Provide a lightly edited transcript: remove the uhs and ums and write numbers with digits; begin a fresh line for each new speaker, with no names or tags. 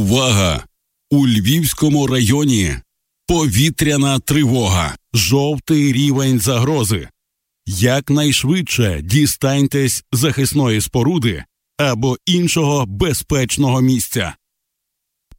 Увага! У Львівському районі повітряна тривога. Жовтий рівень загрози. Якнайшвидше дістаньтесь захисної споруди або іншого безпечного місця.